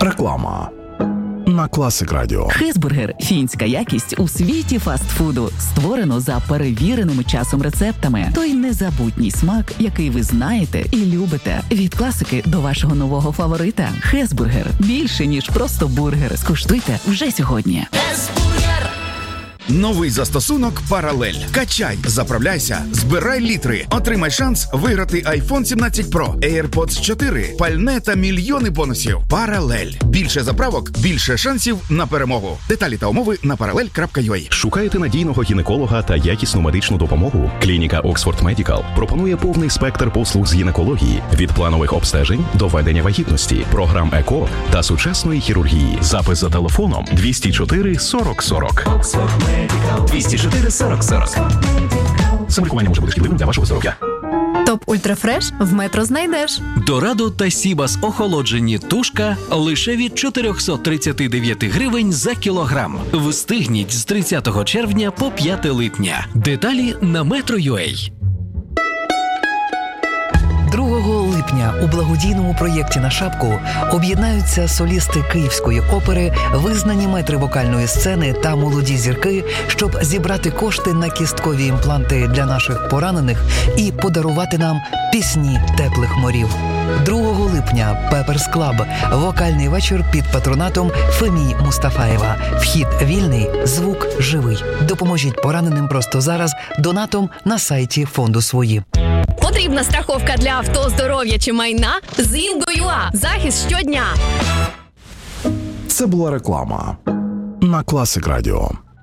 Реклама на Класик Радіо. Хесбургер – фінська якість у світі фастфуду. Створено за перевіреними часом рецептами. Той незабутній смак, який ви знаєте і любите. Від класики до вашого нового фаворита. Хесбургер – більше, ніж просто бургер. Скуштуйте вже сьогодні. Новий застосунок «Паралель». Качай, заправляйся, збирай літри. Отримай шанс виграти iPhone 17 Pro, AirPods 4, пальне та мільйони бонусів. «Паралель». Більше заправок, більше шансів на перемогу. Деталі та умови на parallel.ua. Шукаєте надійного гінеколога та якісну медичну допомогу? Клініка Oxford Medical пропонує повний спектр послуг з гінекології. Від планових обстежень до ведення вагітності, програм ЕКО та сучасної хірургії. Запис за телефоном 204 40 40. 204 40 40. Самолікування може бути шкідливим для вашого здоров'я. Топ Ультрафреш в Метро знайдеш. Дорадо та Сібас охолоджені тушка лише від 439 гривень за кілограм. Встигніть з 30 червня по 5 липня. Деталі на Metro.ua. 2 липня у благодійному проєкті «На шапку» об'єднаються солісти Київської опери, визнані метри вокальної сцени та молоді зірки, щоб зібрати кошти на кісткові імпланти для наших поранених і подарувати нам пісні теплих морів. 2 липня Pepper's Club – вокальний вечір під патронатом Фемії Мустафаєва. Вхід вільний, звук живий. Допоможіть пораненим просто зараз донатом на сайті фонду «Свої». Потрібна страховка для авто, здоров'я чи майна? З Інго.ua. Захист щодня. Це була реклама на Класик Радіо.